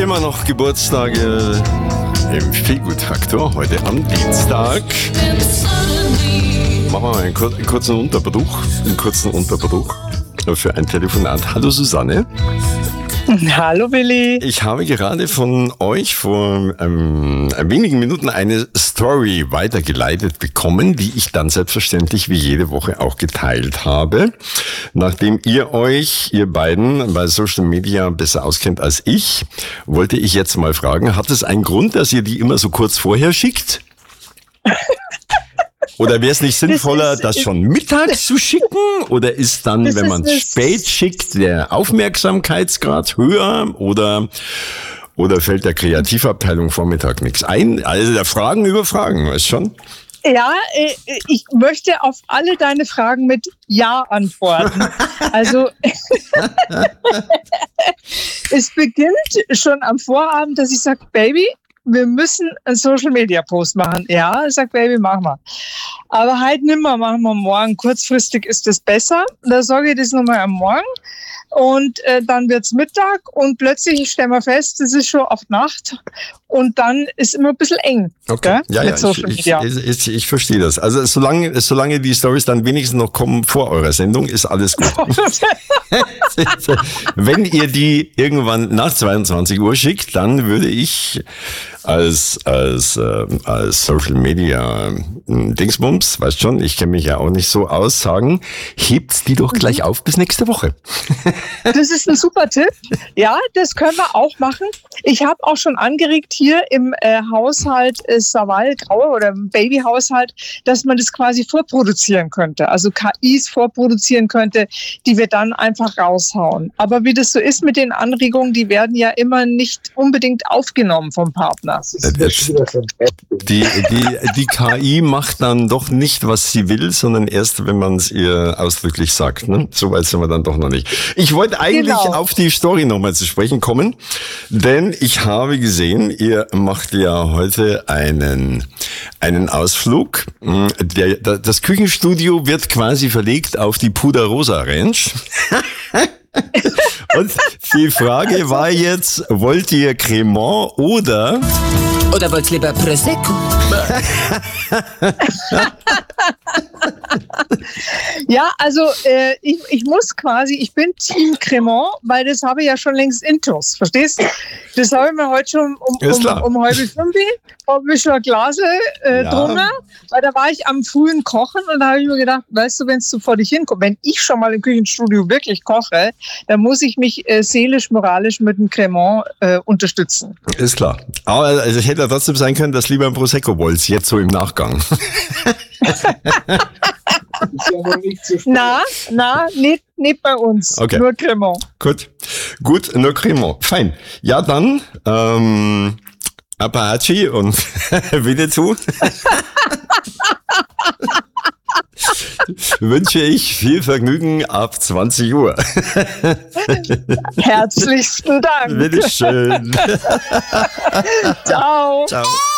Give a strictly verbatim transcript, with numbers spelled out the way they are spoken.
immer noch Geburtstage im Feelgood-Faktor, heute am Dienstag. Machen wir mal einen, kur- einen kurzen Unterbruch, einen kurzen Unterbruch für ein Telefonat. Hallo Susanne. Hallo Willi. Ich habe gerade von euch vor ähm, wenigen Minuten eine Story weitergeleitet bekommen, die ich dann selbstverständlich wie jede Woche auch geteilt habe. Nachdem ihr euch, ihr beiden, bei Social Media besser auskennt als ich, wollte ich jetzt mal fragen, hat es einen Grund, dass ihr die immer so kurz vorher schickt? Oder wäre es nicht sinnvoller, das, ist, das schon mittags zu schicken? Oder ist dann, wenn man es spät schickt, der Aufmerksamkeitsgrad höher? Oder, oder fällt der Kreativabteilung Vormittag nichts ein? Also da Fragen über Fragen, weißt du schon? Ja, ich möchte auf alle deine Fragen mit Ja antworten. Also es beginnt schon am Vorabend, dass ich sage, Baby, wir müssen einen Social-Media-Post machen. Ja, ich sag, Baby, mach mal. Aber halt nimmer, machen wir morgen. Kurzfristig ist es besser. Da sage ich das nochmal am Morgen. Und äh, dann wird's Mittag und plötzlich stellen wir fest, es ist schon auf Nacht und dann ist immer ein bisschen eng. Okay. Gell? Ja, Mit ja, Social ich, Media. ich, ich, ich verstehe das. Also solange, solange die Storys dann wenigstens noch kommen vor eurer Sendung, ist alles gut. Wenn ihr die irgendwann nach zweiundzwanzig Uhr schickt, dann würde ich als als äh, als Social Media äh, Dingsbums, weißt schon, ich kenne mich ja auch nicht so aus, sagen, hebt die doch gleich auf bis nächste Woche. Das ist ein super Tipp. Ja, das können wir auch machen. Ich habe auch schon angeregt hier im äh, Haushalt äh, Saval Graue oder im Babyhaushalt, dass man das quasi vorproduzieren könnte. Also K Is vorproduzieren könnte, die wir dann einfach raushauen. Aber wie das so ist mit den Anregungen, die werden ja immer nicht unbedingt aufgenommen vom Partner. Die, die, die K I macht dann doch nicht, was sie will, sondern erst, wenn man es ihr ausdrücklich sagt. Ne? So weit sind wir dann doch noch nicht. Ich wollte eigentlich genau auf die Story nochmal zu sprechen kommen, denn ich habe gesehen, ihr macht ja heute einen, einen Ausflug. Der, das Küchenstudio wird quasi verlegt auf die Puderosa Ranch. Und die Frage war jetzt, wollt ihr Cremant oder... Oder wollt ihr lieber Prosecco? Ja, also äh, ich, ich muss quasi, ich bin Team Cremant, weil das habe ich ja schon längst intus, verstehst du? Das habe ich mir heute schon um, um, um halb fünf, habe ich schon ein Glas äh, ja. drunter, weil da war ich am frühen Kochen und da habe ich mir gedacht, weißt du, wenn es so vor dich hinkommt, wenn ich schon mal im Küchenstudio wirklich koche, dann muss ich mich äh, seelisch, moralisch mit dem Cremant äh, unterstützen. Ist klar. Aber also, es hätte ja trotzdem sein können, dass lieber ein Prosecco wollt, jetzt so im Nachgang. Na, na, nicht, nicht bei uns. Okay. Nur Cremant. Gut, gut, nur Cremant. Fein. Ja, dann, ähm, Apache und Winnetou. Wünsche ich viel Vergnügen ab zwanzig Uhr. Herzlichsten Dank. Bitteschön. Ciao. Ciao.